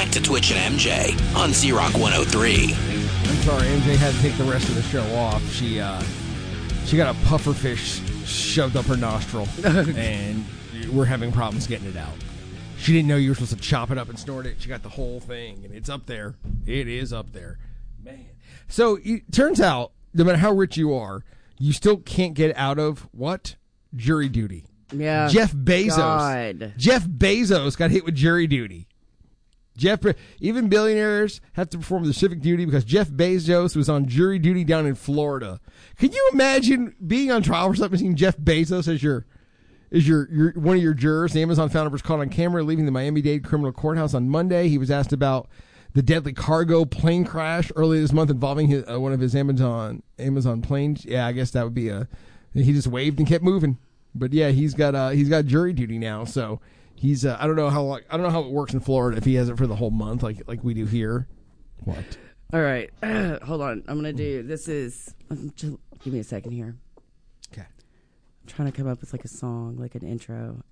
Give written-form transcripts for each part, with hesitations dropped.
Back to Twitch and MJ on Z-Rock 103. I'm sorry, MJ had to take the rest of the show off. She got a puffer fish shoved up her nostril, and we're having problems getting it out. She didn't know you were supposed to chop it up and snort it. She got the whole thing, and it's up there. It is up there. Man. So it turns out, no matter how rich you are, you still can't get out of what? Jury duty. Yeah. Jeff Bezos. God. Jeff Bezos got hit with jury duty. Even billionaires have to perform their civic duty because Jeff Bezos was on jury duty down in Florida. Can you imagine being on trial for something, seeing Jeff Bezos as your one of your jurors? The Amazon founder was caught on camera leaving the Miami-Dade criminal courthouse on Monday. He was asked about the deadly cargo plane crash earlier this month involving one of his Amazon planes. Yeah, I guess that would be he just waved and kept moving. But yeah, he's got jury duty now. So he's I don't know how it works in Florida if he has it for the whole month like we do here. What? All right, hold on. I'm gonna do this. Just give me a second here. Okay. I'm trying to come up with like a song, like an intro.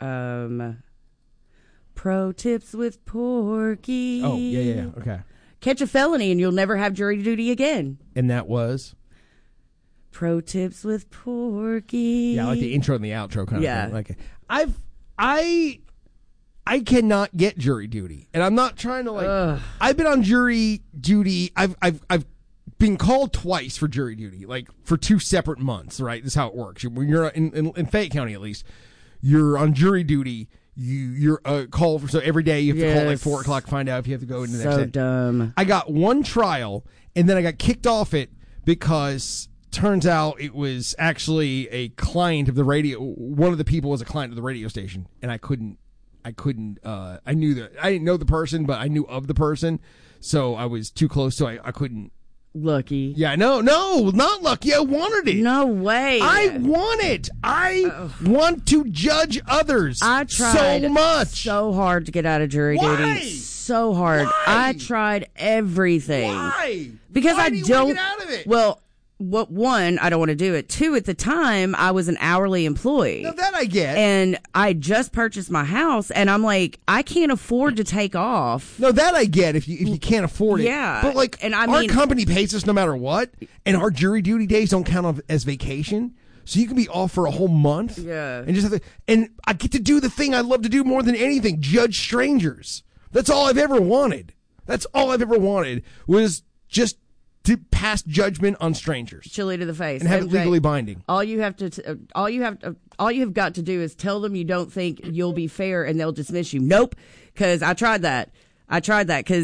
Pro tips with Porky. Oh yeah. Okay. Catch a felony and you'll never have jury duty again. And that was. Pro tips with Porky. Yeah, like the intro and the outro kind Yeah. of thing. Like, I cannot get jury duty, and I'm not trying to like. I've been on jury duty. I've been called twice for jury duty, like for 2 separate months. Right, this is how it works. When you're in Fayette County, at least, you're on jury duty. You're called so every day you have to call like 4 o'clock to find out if you have to go into the next day. So dumb. I got one trial, and then I got kicked off it because. Turns out it was actually a client of the radio. One of the people was a client of the radio station, and I knew that I didn't know the person, but I knew of the person, so I was too close, so I couldn't. Lucky. Yeah, no, not lucky. I wanted it. No way. I want it. I want to judge others. I tried so much, so hard to get out of jury duty. So hard. Why? I tried everything. Why? Because Why I do you don't. want to get out of it? Well. One, I don't want to do it. 2, at the time, I was an hourly employee. No, that I get. And I just purchased my house, and I'm like, I can't afford to take off. No, that I get if you can't afford it. Yeah. But like, and I our mean, company pays us no matter what, and our jury duty days don't count as vacation. So you can be off for a whole month. Yeah. And just and I get to do the thing I love to do more than anything, judge strangers. That's all I've ever wanted. That's all I've ever wanted was just to pass judgment on strangers, chilly to the face, and have it legally binding. All you have got to do is tell them you don't think you'll be fair, and they'll dismiss you. Nope, because I tried that because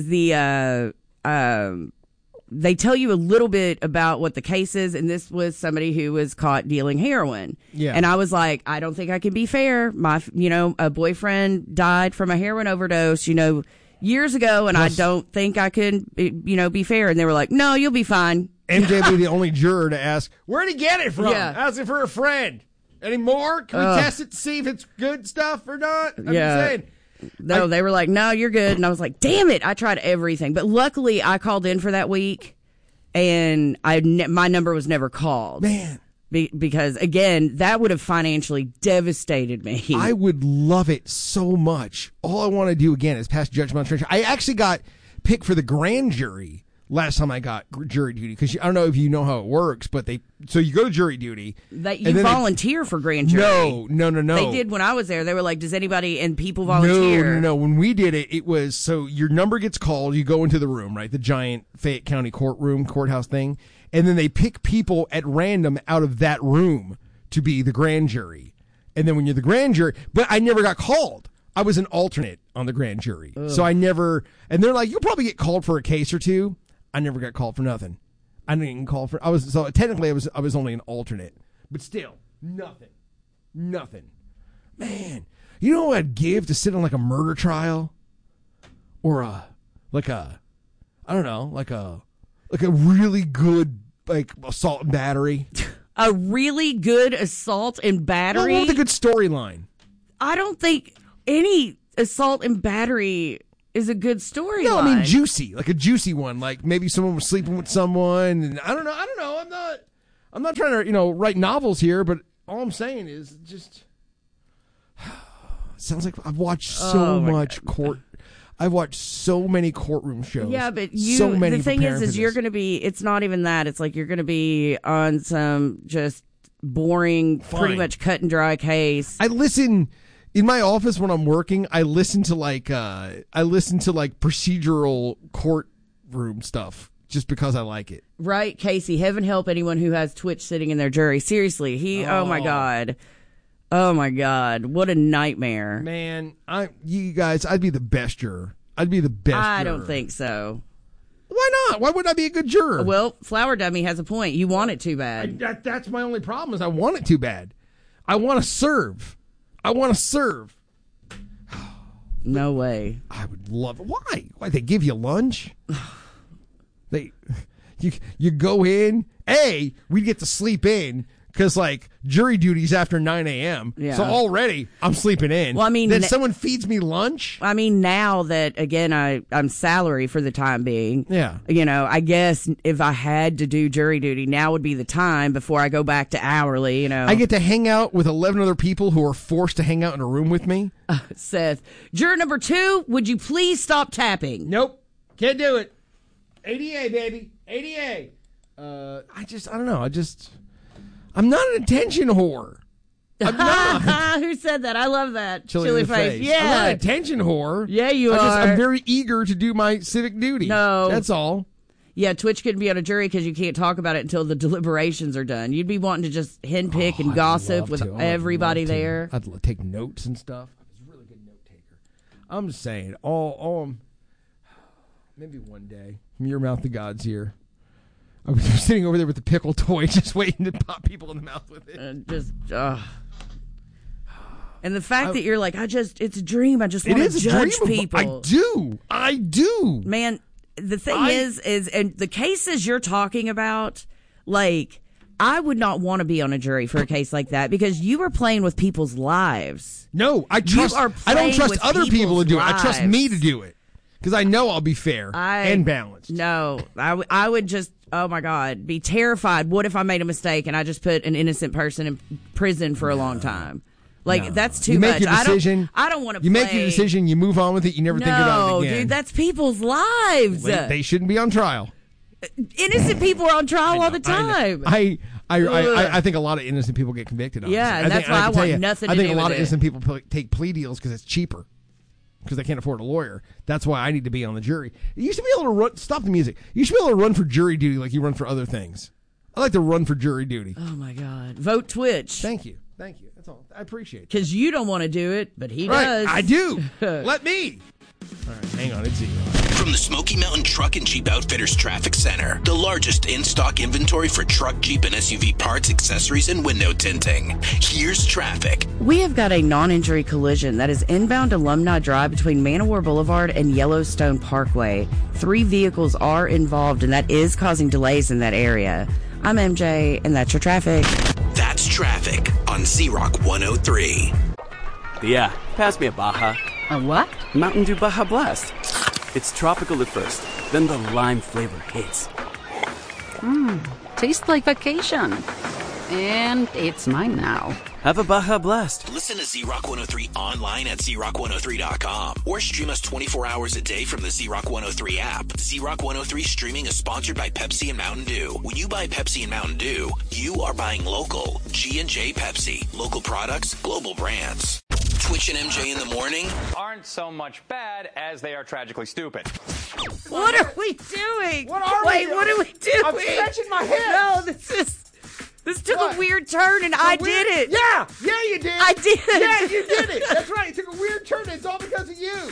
they tell you a little bit about what the case is, and this was somebody who was caught dealing heroin. Yeah, and I was like, I don't think I can be fair. A boyfriend died from a heroin overdose. Years ago, and I don't think I could, be fair. And they were like, no, you'll be fine. MJ would be the only juror to ask, where'd he get it from? Yeah. Ask it for a friend. Any more? Can we test it to see if it's good stuff or not? I'm just saying. No, they were like, no, you're good. And I was like, damn it. I tried everything. But luckily, I called in for that week, and my number was never called. Man. Because, again, that would have financially devastated me. I would love it so much. All I want to do, again, is pass judgment on stranger. I actually got picked for the grand jury last time I got jury duty. Because I don't know if you know how it works, but so you go to jury duty. That you volunteer for grand jury. No. They did when I was there. They were like, does anybody, and people volunteer. No. When we did it, it was, so your number gets called, you go into the room, right? The giant Fayette County courthouse thing. And then they pick people at random out of that room to be the grand jury. And then when you're the grand jury, but I never got called. I was an alternate on the grand jury. Ugh. So I never, and they're like, you'll probably get called for a case or two. I never got called for nothing. I didn't even call for, technically I was only an alternate, but still nothing. Man, you know what I'd give to sit on like a murder trial or a really good assault and battery. A really good assault and battery? Well, with a good storyline. I don't think any assault and battery is a good storyline. No, I mean juicy, like a juicy one. Like maybe someone was sleeping with someone, and I don't know. I'm not trying to write novels here, but all I'm saying is just sounds like I've watched so much court. I've watched so many courtroom shows. Yeah, but the thing is you're going to be, it's not even that. It's like you're going to be on some just boring, pretty much cut and dry case. I listen in my office when I'm working. I listen to procedural courtroom stuff just because I like it. Right, Casey. Heaven help anyone who has Twitch sitting in their jury. Seriously, oh my God. Oh my God, what a nightmare. Man, you guys, I'd be the best juror. I'd be the best I juror. don't think so. Why not? Why wouldn't I be a good juror? Well, Flower Dummy has a point. You want it too bad. That's my only problem is I want it too bad. I want to serve. No way. I would love it. Why? Why, they give you lunch? You go in. We get to sleep in. Because, like, jury duty's after 9 a.m. Yeah. So already I'm sleeping in. Well, I mean, then someone feeds me lunch. I mean, now that, again, I'm salary for the time being. Yeah. You know, I guess if I had to do jury duty, now would be the time before I go back to hourly, you know. I get to hang out with 11 other people who are forced to hang out in a room with me. Seth, juror number 2, would you please stop tapping? Nope. Can't do it. ADA, baby. ADA. I don't know. I'm not an attention whore. I'm not. Who said that? I love that. Chili face. Yeah. I'm not an attention whore. Yeah, you are. I'm very eager to do my civic duty. No. That's all. Yeah, Twitch couldn't be on a jury because you can't talk about it until the deliberations are done. You'd be wanting to just henpick and gossip with everybody there. I'd take notes and stuff. I was a really good note taker. I'm just saying, maybe one day, from your mouth to God's ear, I was sitting over there with the pickle toy, just waiting to pop people in the mouth with it. And the fact that you're like, it's a dream. I just want to judge people. I do. Man, the thing is, and the cases you're talking about, like, I would not want to be on a jury for a case like that because you are playing with people's lives. No, I don't trust other people to do it. I trust me to do it. Because I know I'll be fair and balanced. No, I would just, oh my God, be terrified. What if I made a mistake and I just put an innocent person in prison for a long time? Like, that's too much. Your decision, I don't want to You make your decision, you move on with it, you never think about it again. No, dude, that's people's lives. They shouldn't be on trial. Innocent people are on trial all the time. I think a lot of innocent people get convicted on Yeah, and that's why I want nothing to do with it. I think a lot of innocent people take plea deals because it's cheaper. Because they can't afford a lawyer. That's why I need to be on the jury. You used to be able to run. Stop the music. You should be able to run for jury duty like you run for other things. I like to run for jury duty. Oh my God! Vote Twitch. Thank you. That's all. I appreciate it. Because you don't want to do it, but he does. I do. Let me. All right, hang on. It's From the Smoky Mountain Truck and Jeep Outfitters Traffic Center, the largest in-stock inventory for truck, Jeep, and SUV parts, accessories, and window tinting. Here's traffic. We have got a non-injury collision that is inbound Alumni Drive between Man-O-War Boulevard and Yellowstone Parkway. 3 vehicles are involved, and that is causing delays in that area. I'm MJ, and that's your traffic. That's traffic on Z-Rock 103. Yeah, pass me a Baja. A what? Mountain Dew Baja Blast. It's tropical at first, then the lime flavor hits. Tastes like vacation. And it's mine now. Have a Baja Blast. Listen to Z-Rock 103 online at ZRock103.com or stream us 24 hours a day from the Z-Rock 103 app. Z-Rock 103 streaming is sponsored by Pepsi and Mountain Dew. When you buy Pepsi and Mountain Dew, you are buying local. G&J Pepsi. Local products, global brands. Twitch and MJ in the morning aren't so much bad as they are tragically stupid. What are we doing? What are we doing? What are we doing? I'm scratching my head. No, this took a weird turn, and I did it. Yeah, you did. I did. Yeah, you did it. That's right. It took a weird turn. It's all because of you.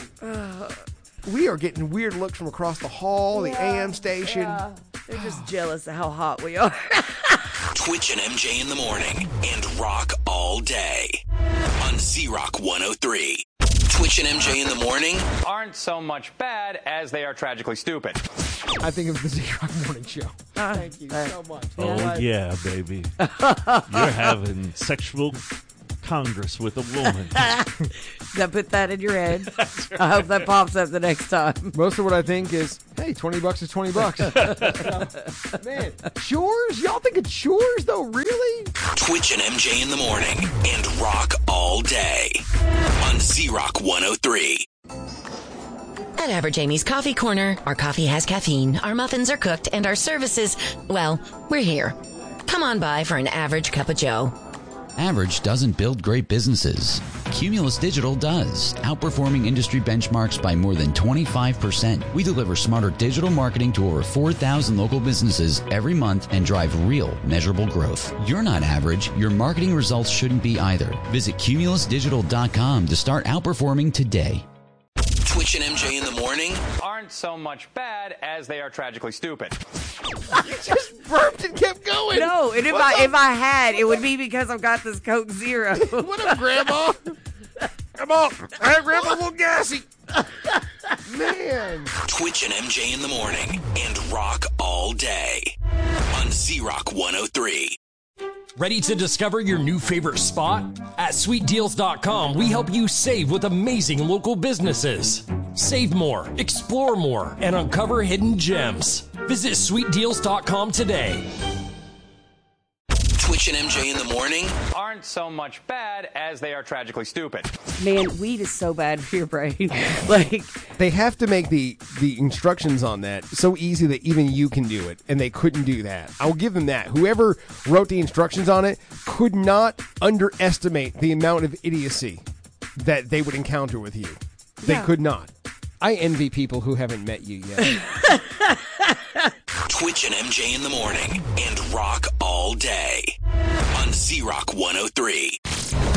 We are getting weird looks from across the hall, the AM station. Yeah. They're just jealous of how hot we are. Twitch and MJ in the morning and rock all day on Z-Rock 103. Twitch and MJ in the morning aren't so much bad as they are tragically stupid. I think of the Z-Rock Morning Show. Thank you so much. Oh, yeah, baby. You're having sexual congress with a woman. Now put that in your head. I hope that pops up the next time. Most of what I think is, hey, $20 is $20. Man, chores? Y'all think it's chores, though? Really? Twitch and MJ in the morning and rock all day on Z-Rock 103. At Average Amy's Coffee Corner, our coffee has caffeine, our muffins are cooked, and our services, well, we're here. Come on by for an average cup of joe. Average doesn't build great businesses. Cumulus Digital does, outperforming industry benchmarks by more than 25%. We deliver smarter digital marketing to over 4,000 local businesses every month and drive real, measurable growth. You're not average. Your marketing results shouldn't be either. Visit cumulusdigital.com to start outperforming today. Twitch and MJ in the morning aren't so much bad as they are tragically stupid. You just burped and kept going. No, and if I had, it would be because I've got this Coke Zero. What up, Grandma? Come on. Hey, Grandma, a little gassy. Man. Twitch and MJ in the morning and rock all day on Z-Rock 103. Ready to discover your new favorite spot? At SweetDeals.com, we help you save with amazing local businesses. Save more, explore more, and uncover hidden gems. Visit SweetDeals.com today. Twitch and MJ in the morning aren't so much bad as they are tragically stupid. Man, weed is so bad for your brain. Like, they have to make the instructions on that so easy that even you can do it, and they couldn't do that. I'll give them that. Whoever wrote the instructions on it could not underestimate the amount of idiocy that they would encounter with you. They could not. I envy people who haven't met you yet. Twitch and MJ in the morning and rock all day on Z-Rock 103.